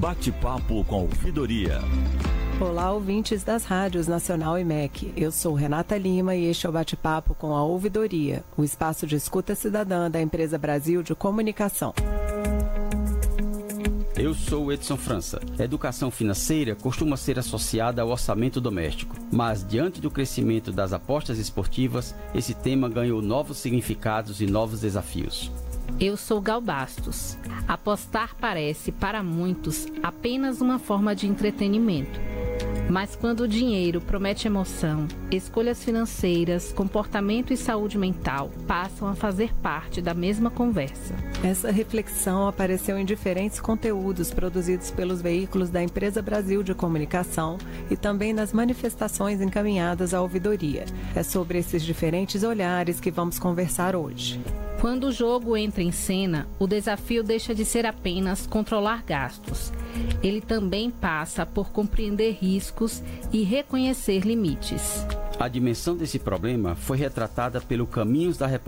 Bate-papo com Ouvidoria. Olá, ouvintes das rádios Nacional e MEC. Eu sou Renata Lima e este é o Bate-papo com a Ouvidoria, o espaço de escuta cidadã da Empresa Brasil de Comunicação. Eu sou Edson França. A educação financeira costuma ser associada ao orçamento doméstico, mas diante do crescimento das apostas esportivas, esse tema ganhou novos significados e novos desafios. Eu sou Gal Bastos. Apostar parece, para muitos, apenas uma forma de entretenimento. Mas quando o dinheiro promete emoção, escolhas financeiras, comportamento e saúde mental passam a fazer parte da mesma conversa. Essa reflexão apareceu em diferentes conteúdos produzidos pelos veículos da Empresa Brasil de Comunicação e também nas manifestações encaminhadas à ouvidoria. É sobre esses diferentes olhares que vamos conversar hoje. Quando o jogo entra em cena, o desafio deixa de ser apenas controlar gastos. Ele também passa por compreender riscos e reconhecer limites. A dimensão desse problema foi retratada pelo Caminhos da Repórter